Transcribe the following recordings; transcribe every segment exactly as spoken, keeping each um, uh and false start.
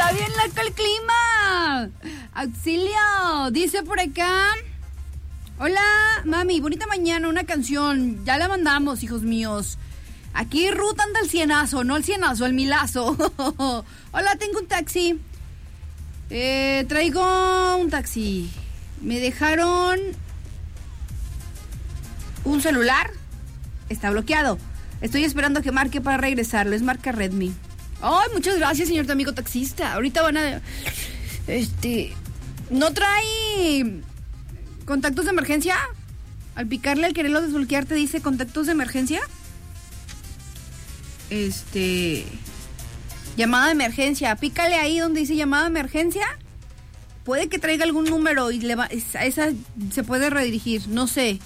Está bien loco el clima. Auxilio, dice por acá. Hola, mami, bonita mañana, una canción. Ya la mandamos, hijos míos. Aquí Ruth anda el cienazo, no el cienazo, el milazo. Hola, tengo un taxi. Eh, traigo un taxi. Me dejaron un celular. Está bloqueado. Estoy esperando que marque para regresarlo. Es marca Redmi. Ay, muchas gracias, señor amigo taxista. Ahorita van a... Este... ¿No trae contactos de emergencia? Al picarle, al quererlo desbloquear, te dice contactos de emergencia. Este... Llamada de emergencia. Pícale ahí donde dice llamada de emergencia. Puede que traiga algún número y le va, esa se puede redirigir. No sé.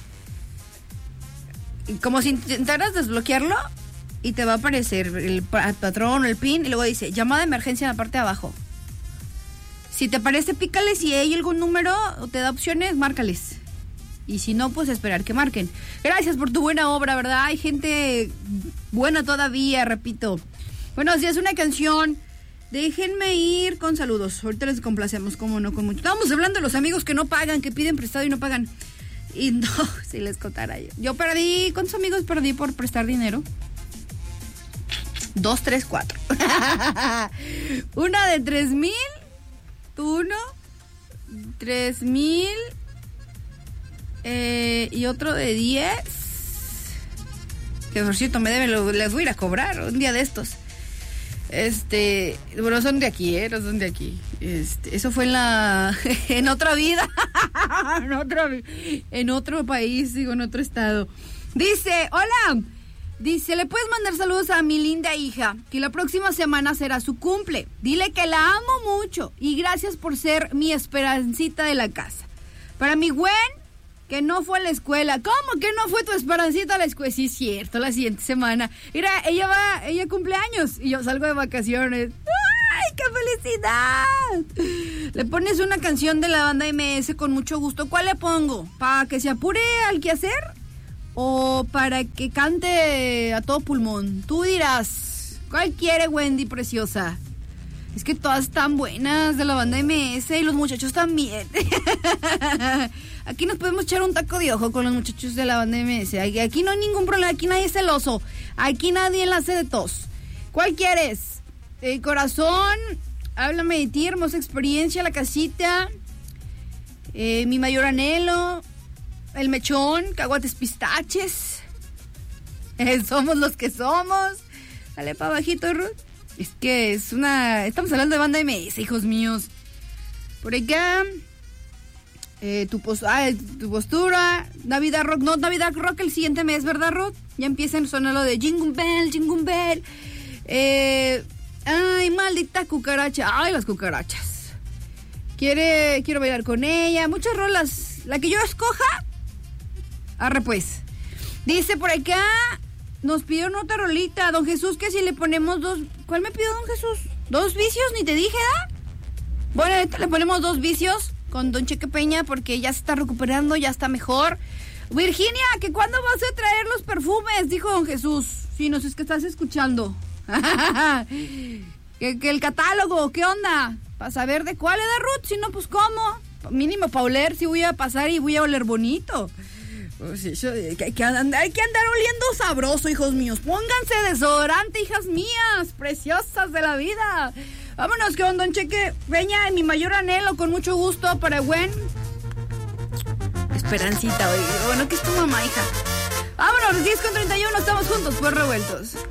Como si intentaras desbloquearlo y te va a aparecer el patrón o el pin y luego dice llamada de emergencia en la parte de abajo. Si te aparece, pícale. Si hay algún número o te da opciones, márcales. Y si no, pues esperar que marquen. Gracias por tu buena obra, ¿verdad? Hay gente buena todavía, repito. Bueno, si es una canción, déjenme ir con saludos. Ahorita les complacemos, como no, con mucho. Estábamos hablando de los amigos que no pagan, que piden prestado y no pagan. Y no, si les contara yo. Yo perdí, ¿cuántos amigos perdí por prestar dinero? Dos, tres, cuatro. Una de tres mil, uno, tres mil, eh, y otro de diez. Que por cierto me deben, lo, les voy a ir a cobrar un día de estos. Este, bueno, son de aquí, ¿eh? No son de aquí. Este, eso fue en la, en otra vida, en otro, en otro país, digo, en otro estado. Dice, hola, dice, le puedes mandar saludos a mi linda hija, que la próxima semana será su cumple. Dile que la amo mucho y gracias por ser mi esperancita de la casa. Para mi Gwen, que no fue a la escuela. ¿Cómo que no fue tu esperancita a la escuela? Sí, es cierto, la siguiente semana. Mira, ella va, ella cumple años y yo salgo de vacaciones. ¡Ay, qué felicidad! Le pones una canción de la banda M S con mucho gusto. ¿Cuál le pongo? ¿Para que se apure al quehacer? ¿O para que cante a todo pulmón? Tú dirás, ¿cuál quiere, Wendy preciosa? Es que todas están buenas de la banda M S y los muchachos también. Aquí nos podemos echar un taco de ojo con los muchachos de la banda M S. Aquí no hay ningún problema, aquí nadie es celoso. Aquí nadie la hace de tos. ¿Cuál quieres? El corazón, háblame de ti, hermosa experiencia, la casita, eh, mi mayor anhelo, el mechón, caguates pistaches. Eh, somos los que somos. Dale para bajito, Ruth. Es que es una... Estamos hablando de banda M S, hijos míos. Por acá... Eh, tu, pos- ah, tu postura... Navidad Rock... No, Navidad Rock el siguiente mes, ¿verdad, Rod? Ya empiezan a sonar lo de Jingle Bell, Jingle Bell. Eh, ay, maldita cucaracha. Ay, las cucarachas. Quiere... Quiero bailar con ella. Muchas rolas. La que yo escoja... Arre, pues. Dice por acá... Nos pidieron otra rolita, don Jesús, que si le ponemos dos... ¿Cuál me pidió don Jesús? ¿Dos vicios? Ni te dije, ¿ah? Bueno, ahorita le ponemos dos vicios con don Cheque Peña porque ya se está recuperando, ya está mejor. Virginia, ¿que cuándo vas a traer los perfumes? Dijo don Jesús. Sí, no sé, es que estás escuchando. que, que el catálogo, ¿qué onda? Para saber de cuál es de Ruth, si no, pues ¿cómo? Mínimo para oler, si voy a pasar y voy a oler bonito. Pues eso, hay, que, hay, que andar, hay que andar oliendo sabroso, hijos míos. Pónganse desodorante, hijas mías, preciosas de la vida. Vámonos con don Cheque Peña en mi mayor anhelo, con mucho gusto para Gwen. Esperancita, oye. Bueno, que es tu mamá, hija. Vámonos, diez con treinta y uno, estamos juntos, pues revueltos.